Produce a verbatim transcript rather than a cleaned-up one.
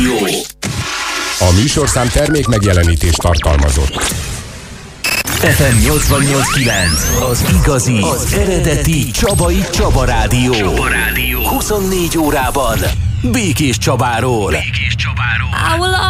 Rádió. A műsorszám termék megjelenítést tartalmazott. ef em nyolcvannyolc kilenc, az igazi, az eredeti Csabai Csaba Rádió. Csaba Rádió. huszonnégy órában Békés Csabáról. Békés Csabáról.